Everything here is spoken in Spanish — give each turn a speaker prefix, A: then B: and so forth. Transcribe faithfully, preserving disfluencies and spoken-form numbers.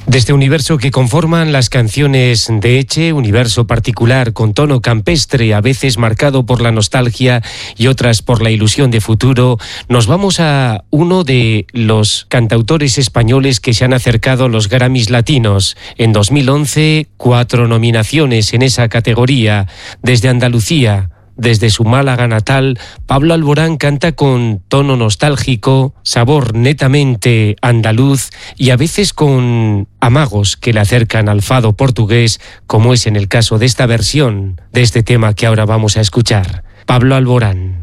A: De este universo que conforman las canciones de Eche, universo particular con tono campestre, a veces marcado por la nostalgia y otras por la ilusión de futuro, nos vamos a uno de los cantautores españoles que se han acercado a los Grammys latinos. En dos mil once, cuatro nominaciones en esa categoría. Desde Andalucía, desde su Málaga natal, Pablo Alborán canta con tono nostálgico, sabor netamente andaluz y a veces con amagos que le acercan al fado portugués, como es en el caso de esta versión de este tema que ahora vamos a escuchar. Pablo Alborán.